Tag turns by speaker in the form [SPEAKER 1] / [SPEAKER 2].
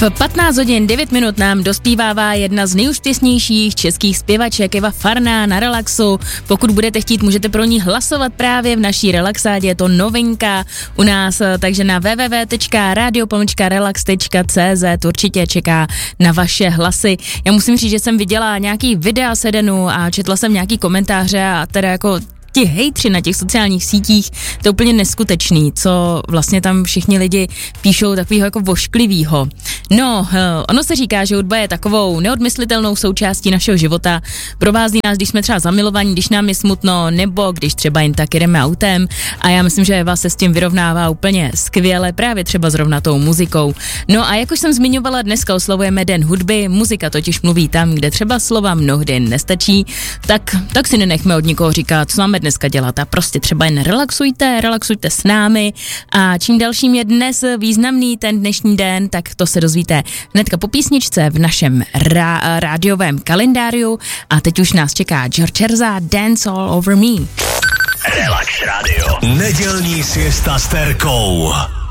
[SPEAKER 1] V 15 hodin 9 minut nám dospívává jedna z nejúspěšnějších českých zpěvaček Eva Farná na Relaxu. Pokud budete chtít, můžete pro ní hlasovat právě v naší relaxádě, je to novinka u nás, takže na www.radio-relax.cz určitě čeká na vaše hlasy. Já musím říct, že jsem viděla nějaký videa z Edenu a četla jsem nějaký komentáře a teda jako ti hejtři na těch sociálních sítích, to je úplně neskutečný, co vlastně tam všichni lidi píšou takovýho jako vošklivýho. No, ono se říká, že hudba je takovou neodmyslitelnou součástí našeho života, provází nás, když jsme třeba zamilovaní, když nám je smutno, nebo když třeba jen tak jedeme autem a já myslím, že Eva se s tím vyrovnává úplně skvěle, právě třeba zrovna tou muzikou. No a jak už jsem zmiňovala, dneska oslavujeme Den hudby, muzika totiž mluví tam, kde třeba slova mnohdy nestačí, tak si nenechme od nikoho říkat, co máme dneska dělat a prostě třeba jen relaxujte s námi a čím dalším je dnes významný ten dnešní den, tak to se dozvíte hnedka po písničce v našem rádiovém kalendáriu a teď už nás čeká George Ezra, Dance All Over Me.
[SPEAKER 2] Relax Radio. Nedělní siesta s Terkou.